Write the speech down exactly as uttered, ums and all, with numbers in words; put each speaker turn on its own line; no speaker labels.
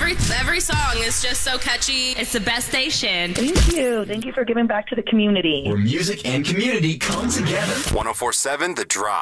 every every song is just so catchy.
It's the best station.
Thank you. Thank you for giving back to the community.
Where music and community come together.
one oh four point seven The Drive.